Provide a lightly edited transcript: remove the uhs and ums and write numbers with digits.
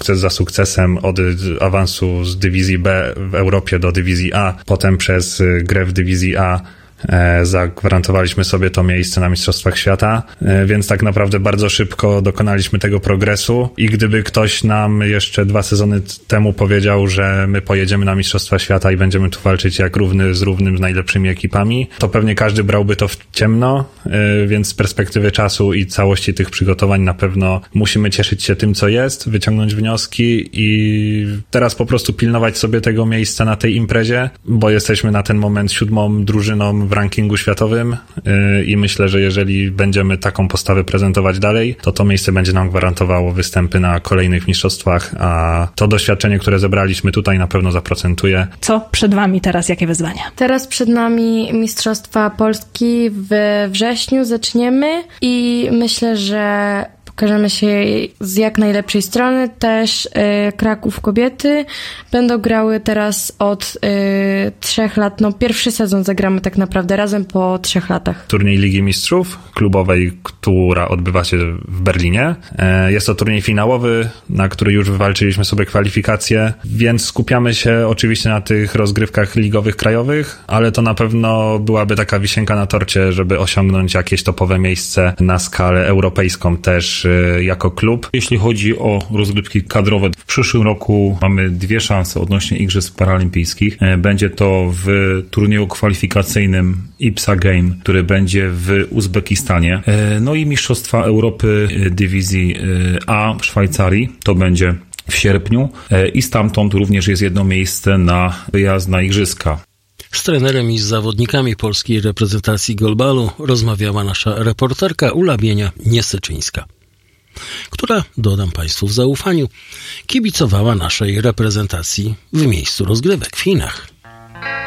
sukces za sukcesem od awansu z dywizji B w Europie do dywizji A, potem przez grę w dywizji A zagwarantowaliśmy sobie to miejsce na Mistrzostwach Świata, więc tak naprawdę bardzo szybko dokonaliśmy tego progresu i gdyby ktoś nam jeszcze 2 sezony temu powiedział, że my pojedziemy na Mistrzostwa Świata i będziemy tu walczyć jak równy z równym z najlepszymi ekipami, to pewnie każdy brałby to w ciemno, więc z perspektywy czasu i całości tych przygotowań na pewno musimy cieszyć się tym, co jest, wyciągnąć wnioski i teraz po prostu pilnować sobie tego miejsca na tej imprezie, bo jesteśmy na ten moment 7. drużyną w rankingu światowym i myślę, że jeżeli będziemy taką postawę prezentować dalej, to miejsce będzie nam gwarantowało występy na kolejnych mistrzostwach, a to doświadczenie, które zebraliśmy tutaj, na pewno zaprocentuje. Co przed wami teraz? Jakie wyzwania? Teraz przed nami Mistrzostwa Polski we wrześniu zaczniemy i myślę, że pokażemy się z jak najlepszej strony. Też Kraków kobiety będą grały teraz od 3 lat. Pierwszy sezon zagramy tak naprawdę razem po 3 latach. Turniej Ligi Mistrzów klubowej, która odbywa się w Berlinie. Jest to turniej finałowy, na który już wywalczyliśmy sobie kwalifikacje, więc skupiamy się oczywiście na tych rozgrywkach ligowych krajowych, ale to na pewno byłaby taka wisienka na torcie, żeby osiągnąć jakieś topowe miejsce na skalę europejską też jako klub. Jeśli chodzi o rozgrywki kadrowe, w przyszłym roku mamy 2 szanse odnośnie Igrzysk Paralimpijskich. Będzie to w turnieju kwalifikacyjnym IPSA Game, który będzie w Uzbekistanie. No i Mistrzostwa Europy Dywizji A w Szwajcarii. To będzie w sierpniu i stamtąd również jest jedno miejsce na wyjazd na Igrzyska. Z trenerem i z zawodnikami polskiej reprezentacji golbalu rozmawiała nasza reporterka Ula Bienia-Niesyczyńska, która, dodam Państwu w zaufaniu, kibicowała naszej reprezentacji w miejscu rozgrywek w Chinach.